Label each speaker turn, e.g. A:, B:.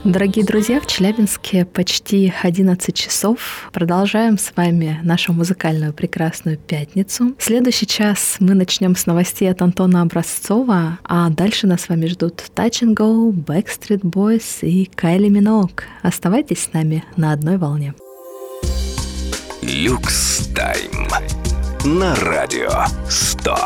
A: Дорогие друзья, в Челябинске почти 11 часов. Продолжаем с вами нашу музыкальную прекрасную пятницу. Следующий час мы начнем с новостей от Антона Образцова, а дальше нас с вами ждут Touch and Go, Backstreet Boys и Кайли Миноуг. Оставайтесь с нами на одной волне.
B: Люкс Тайм на радио 100.